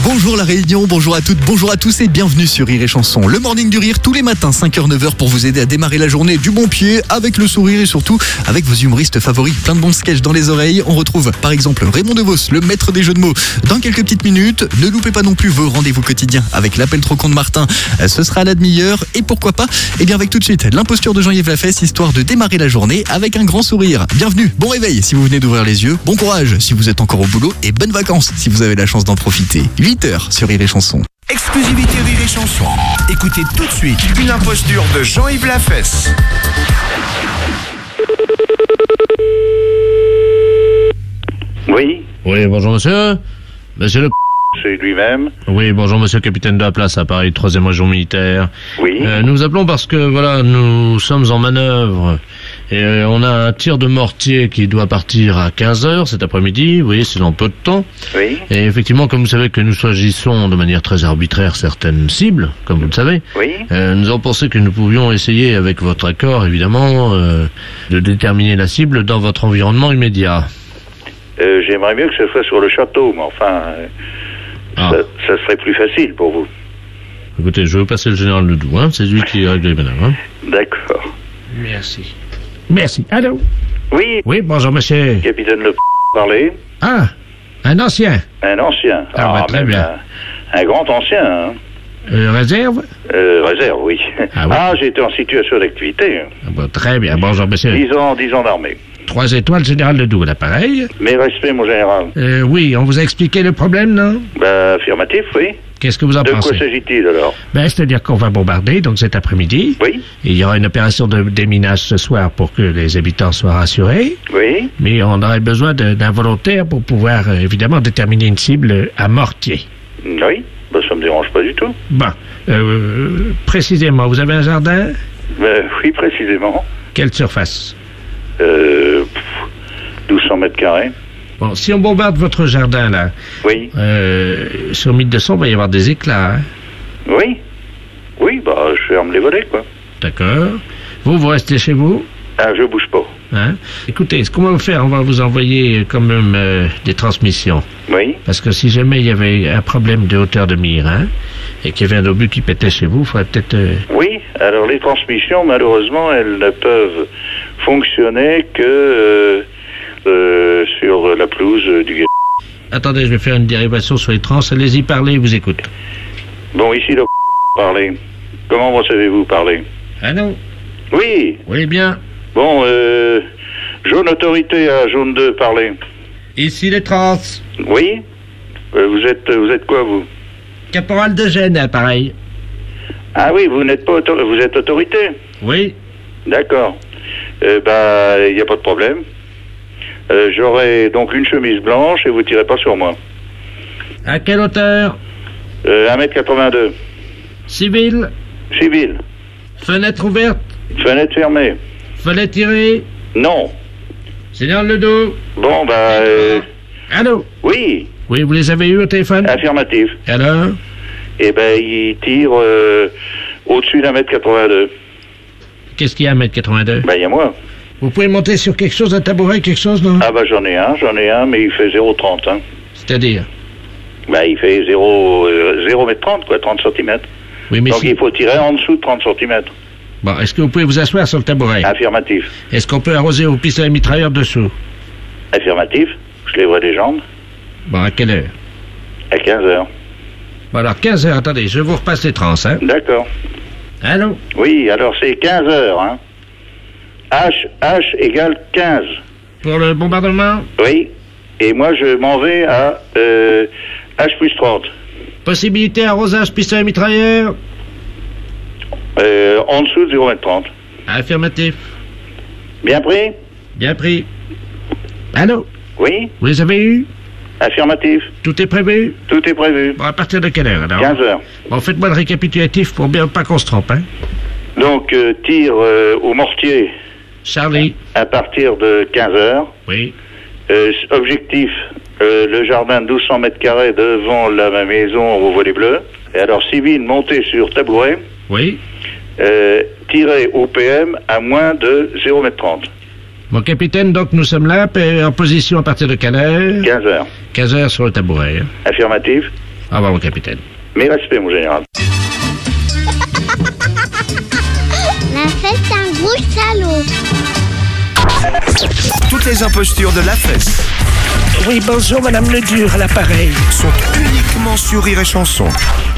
Bonjour la Réunion, bonjour à toutes, bonjour à tous et bienvenue sur Rire et Chanson. Le morning du rire tous les matins 5h 9h pour vous aider à démarrer la journée du bon pied avec le sourire et surtout avec vos humoristes favoris. Plein de bons sketchs dans les oreilles. On retrouve par exemple Raymond DeVos, le maître des jeux de mots, dans quelques petites minutes. Ne loupez pas non plus vos rendez-vous quotidiens avec l'appel trop con de Martin. Ce sera à la demi-heure et pourquoi pas, avec tout de suite l'imposture de Jean-Yves Lafesse, histoire de démarrer la journée avec un grand sourire. Bienvenue, bon réveil si vous venez d'ouvrir les yeux, bon courage si vous êtes encore au boulot et bonnes vacances si vous avez la chance d'en profiter. 8h sur Rire et Chanson. Exclusivité Rire et Chanson. Écoutez tout de suite une imposture de Jean-Yves Lafesse. Oui, Oui, bonjour monsieur. Monsieur le... c'est lui-même. Oui, bonjour monsieur capitaine de la place, à Paris, 3e région militaire. Oui. Nous vous appelons parce que, voilà, nous sommes en manœuvre. Et on a un tir de mortier qui doit partir à 15h cet après-midi. Vous voyez, c'est dans peu de temps. Oui. Et effectivement, comme vous savez que nous choisissons de manière très arbitraire certaines cibles, comme vous le savez, Oui. nous avons pensé que nous pouvions essayer, avec votre accord évidemment, de déterminer la cible dans votre environnement immédiat. J'aimerais mieux que ce soit sur le château, mais enfin, ça serait plus facile pour vous. Écoutez, je vais vous passer le général Ledoux, hein, c'est lui qui règle les manœuvres. Hein. D'accord. Merci. Merci. Allô? Oui, Oui, bonjour monsieur. capitaine Le parler. Ah, un ancien. Un ancien. Très même bien. Un grand ancien, hein. Réserve? Réserve, oui. Ah oui. J'étais en situation d'activité. Très bien, bonjour monsieur. 10 ans d'armée. 3 étoiles, général Ledoux, à l'appareil. Mes respects, mon général. Oui, on vous a expliqué le problème, non? Affirmatif, oui. Qu'est-ce que vous en De pensez? quoi s'agit-il alors? C'est-à-dire qu'on va bombarder, donc cet après-midi. Oui. Et il y aura une opération de déminage ce soir pour que les habitants soient rassurés. Oui. Mais on aurait besoin d'un volontaire pour pouvoir, évidemment, déterminer une cible à mortier. Oui. Ça me dérange pas du tout. Bon, précisément, vous avez un jardin? Oui, précisément. Quelle surface? 1200 mètres carrés. Bon, si on bombarde votre jardin, là, Oui. sur 1200, il va y avoir des éclats, hein? Oui. Oui, je ferme les volets, quoi. D'accord. Vous restez chez vous? Je bouge pas. Hein? Écoutez, ce qu'on va vous faire, on va vous envoyer quand même des transmissions. Oui. Parce que si jamais il y avait un problème de hauteur de mire, hein, et qu'il y avait un obus qui pétait chez vous, il faudrait peut-être... Oui, alors les transmissions, malheureusement, elles ne peuvent fonctionner que sur la pelouse du... Attendez, je vais faire une dérivation sur les trans. Allez-y, parlez, je vous écoute. Bon, ici, le parler. Comment vous savez-vous parler? Ah non? Oui. Oui, bien. Bon, jaune autorité à jaune 2, parler. Ici les trans. Oui. Vous êtes quoi, vous? Caporal de Gênes, pareil. Ah oui, vous n'êtes pas vous êtes autorité? Oui. D'accord. Il n'y a pas de problème. J'aurai donc une chemise blanche et vous tirez pas sur moi. À quelle hauteur? 1m82. Civil. Civil. Fenêtre ouverte. Fenêtre fermée. Fenêtre tirée. Non. Général Ledoux. Bon, Allô? oui. Oui, vous les avez eus au téléphone? Affirmatif. Alors? Il tire au-dessus d'1m82. Qu'est-ce qu'il y a à 1m82? Il y a moi. Vous pouvez monter sur quelque chose, un tabouret, quelque chose, non? J'en ai un, mais il fait 0,30, hein. C'est-à-dire? Il fait 0,30 quoi, 30 cm. Oui, mais donc il faut tirer en dessous de 30 cm. Bon, est-ce que vous pouvez vous asseoir sur le tabouret? Affirmatif. Est-ce qu'on peut arroser au pistolet mitrailleur dessous? Affirmatif. Je lèverai les jambes. Bon, à quelle heure? À 15h. Bon, alors 15h, attendez, je vous repasse les trans, hein? D'accord. Allô? Oui, alors c'est 15h, hein. H égale 15. Pour le bombardement? Oui. Et moi, je m'en vais à H plus 30. Possibilité arrosage pistolet mitrailleur? En dessous de 0,30. Affirmatif. Bien pris? Bien pris. Allô? Oui. Vous les avez eus? Affirmatif. Tout est prévu? Tout est prévu. Bon, à partir de quelle heure, alors? 15h. Bon, faites-moi le récapitulatif pour bien pas qu'on se trompe, hein? Donc, tir au mortier. Charlie. À partir de 15h. Oui. Objectif, le jardin de 1200 mètres carrés devant la maison au volet bleu. Et alors, civil, monter sur tabouret. Oui. Tirer au PM à moins de 0,30 m. Mon capitaine, donc nous sommes là, en position à partir de quelle heure? 15h. 15h sur le tabouret. Hein. Affirmatif. Au revoir, mon capitaine. Mes respects, mon général. La fesse, c'est un gros salaud. Toutes les impostures de la fesse Oui, bonjour, Madame Ledur, à l'appareil. sont uniquement sur Rire et Chanson.